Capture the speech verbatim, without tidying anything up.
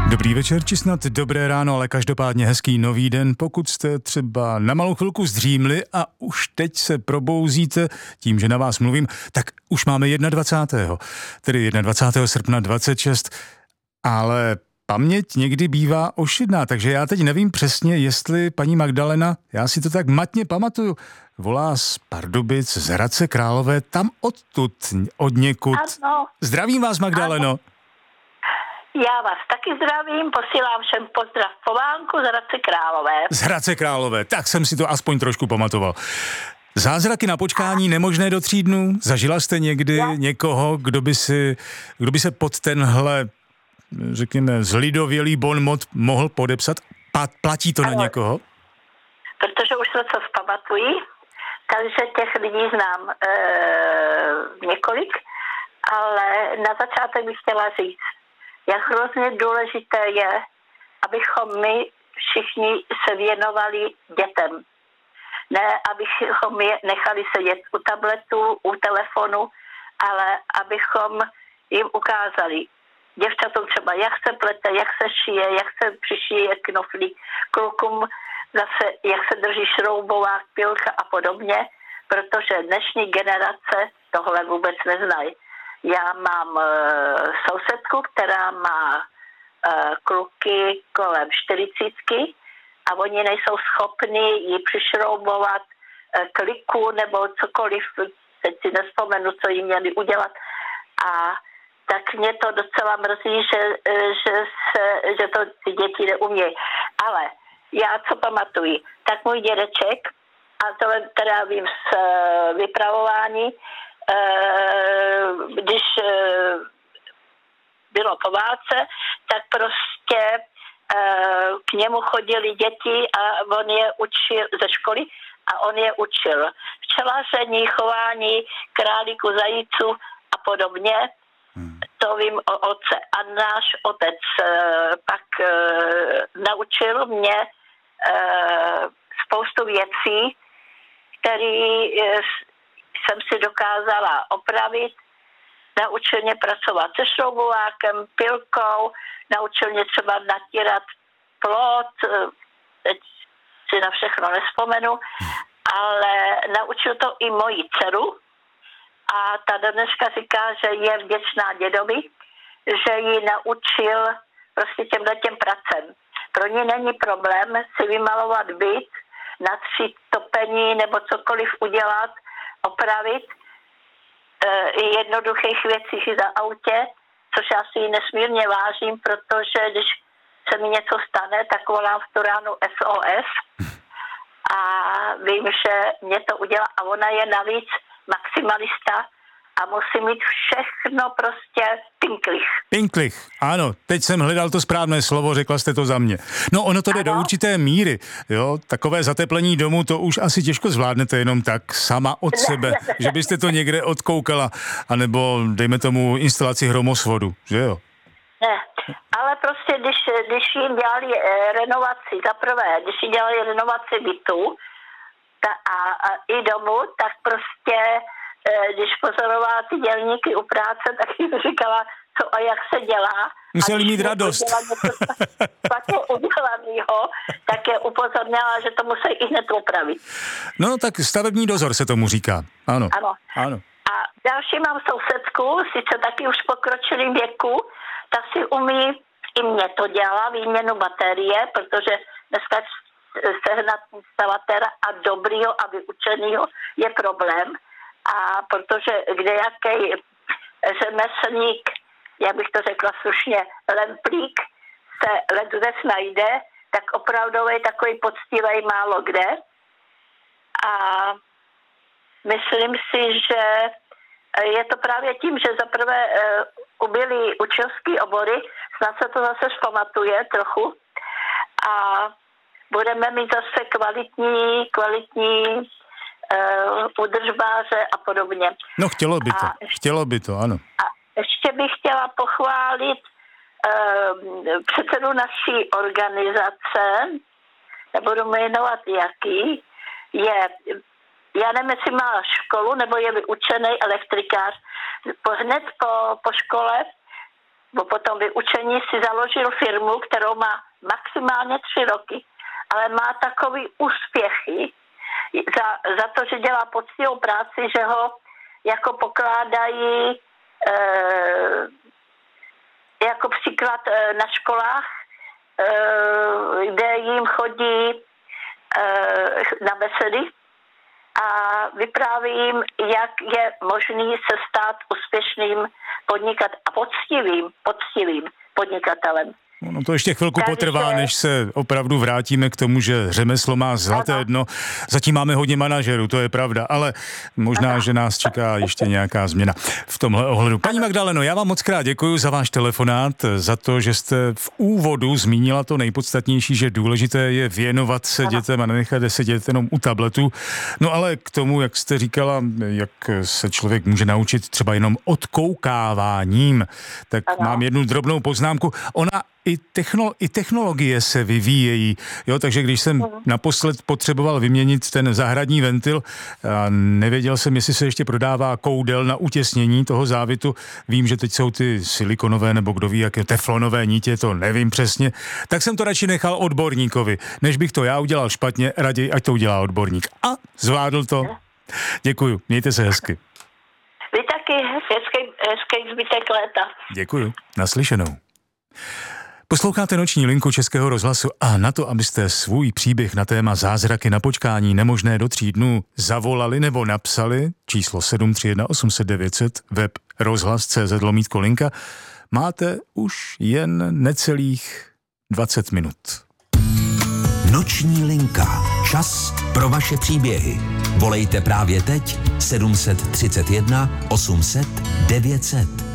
Dobrý večer, či snad dobré ráno, ale každopádně hezký nový den. Pokud jste třeba na malou chvilku zdřímli a už teď se probouzíte tím, že na vás mluvím, tak už máme dvacátého prvního tedy dvacátého prvního srpna dvacet šest, ale paměť někdy bývá ošidná, takže já teď nevím přesně, jestli paní Magdalena, já si to tak matně pamatuju, volá z Pardubic, z Hradce Králové, tam odtud, od někud. Ano. Zdravím vás, Magdaleno. Ano. Já vás taky zdravím, posílám všem pozdrav po vánku z Hradce Králové. Z Hradce Králové, tak jsem si to aspoň trošku pamatoval. Zázraky na počkání nemožné do tří dnů? Zažila jste někdy Já. někoho, kdo by, si, kdo by se pod tenhle, řekněme, zlidovělý bonmot mohl podepsat? Platí to ano. na někoho? Protože už se co vzpamatují, takže těch lidí znám e, několik, ale na začátek bych chtěla říct, jak hrozně důležité je, abychom my všichni se věnovali dětem. Ne, abychom je nechali sedět u tabletu, u telefonu, ale abychom jim ukázali děvčatům třeba, jak se plete, jak se šije, jak se přišije knoflík, klukům zase, jak se drží šroubová pilka a podobně, protože dnešní generace tohle vůbec neznají. Já mám e, sousedku, která má e, kluky kolem čtyřicítky a oni nejsou schopni ji přišroubovat e, kliku nebo cokoliv, teď si nespomenu, co jim měli udělat. A tak mě to docela mrzí, že, že, se, že to ty děti neumějí. Ale já co pamatuji, tak můj dědeček, a to teda vím z vypravování, když bylo po válce, tak prostě k němu chodili děti a on je učil ze školy a on je učil včelaření, chování králíku, zajíců a podobně. Hmm. To vím o otce. A náš otec pak naučil mě spoustu věcí, které jsem si dokázala opravit, naučil mě pracovat se šroubovákem, pilkou, naučil mě třeba natírat plot, teď si na všechno nespomenu, ale naučil to i moji dceru a ta dneska říká, že je vděčná dědovi, že ji naučil prostě těmhle těm pracem. Pro ní není problém si vymalovat byt, natřít topení nebo cokoliv udělat, opravit i e, jednoduchých věcích za autě, což já si ji nesmírně vážím, protože když se mi něco stane, tak volám v tu ránu S O S a vím, že mě to udělá a ona je navíc maximalista a musí mít všechno prostě pinklich. Pinklich, ano, teď jsem hledal to správné slovo, řekla jste to za mě. No ono to jde ano. do určité míry, jo, takové zateplení domu, to už asi těžko zvládnete jenom tak sama od ne, sebe, ne, ne. že byste to někde odkoukala, anebo dejme tomu instalaci hromosvodu, že jo? Ne, ale prostě když, když jim dělali eh, renovaci, za prvé, když jim dělali renovaci bytu ta, a, a i domu, tak prostě když pozorovala ty dělníky u práce, tak jim říkala, co a jak se dělá. Museli mít radost. Špatně udělanýho, tak je upozorněla, že to musí i hned upravit. No tak stavební dozor se tomu říká. Ano. Ano. ano. A další mám sousedku, sice taky už v pokročilém věku, tak si umí, i mě to dělá, výměnu baterie, protože dneska sehnat instalatéra a dobrýho a vyučenýho je problém. A protože kdejaký řemeslník, jak bych to řekla slušně, lemplík se ledvec najde, tak opravdový takový poctivý málo kde. A myslím si, že je to právě tím, že zaprvé ubyly učitelský obory, snad se to zase vzpamatuje trochu a budeme mít zase kvalitní, kvalitní Uh, udržbáře a podobně. No chtělo by to, a, chtělo by to, ano. A ještě bych chtěla pochválit uh, předsedu naší organizace, nebudu jmenovat jaký, je, já nevím, jestli má školu, nebo je vyučený elektrikář. Po, hned po, po škole bo potom vyučení si založil firmu, kterou má maximálně tři roky, ale má takový úspěchy za, za to, že dělá poctivou práci, že ho jako pokládají e, jako příklad e, na školách, e, kde jim chodí e, na besedy a vypráví jim, jak je možný se stát úspěšným podnikatelem a poctivým, poctivým podnikatelem. No to ještě chvilku Takže... potrvá, než se opravdu vrátíme k tomu, že řemeslo má zlaté ano. dno. Zatím máme hodně manažerů, to je pravda, ale možná, ano. že nás čeká ještě nějaká změna v tomhle ohledu. Paní Magdaleno, já vám moc krát děkuji za váš telefonát, za to, že jste v úvodu zmínila to nejpodstatnější, že důležité je věnovat se ano. dětem a nenechat je sedět jenom u tabletu. No ale k tomu, jak jste říkala, jak se člověk může naučit třeba jenom odkoukáváním, tak ano. mám jednu drobnou poznámku. Ona I, technolo- I technologie se vyvíjejí, jo, takže když jsem mm. naposled potřeboval vyměnit ten zahradní ventil, a nevěděl jsem, jestli se ještě prodává koudel na utěsnění toho závitu, vím, že teď jsou ty silikonové nebo kdo ví, jaké teflonové nitě, to nevím přesně, tak jsem to radši nechal odborníkovi, než bych to já udělal špatně, raději, ať to udělá odborník. A zvládl to. Děkuju, mějte se hezky. Vy taky hezký, hezký zbytek léta. Děkuju, naslyšenou. Posloucháte Noční linku Českého rozhlasu a na to, abyste svůj příběh na téma zázraky na počkání nemožné do tří dnů zavolali nebo napsali, číslo sedm tři jedna osm set devět set, web rozhlas tečka cé zet lomítko linka, máte už jen necelých dvacet minut. Noční linka. Čas pro vaše příběhy. Volejte právě teď sedm tři jedna osm set devět set.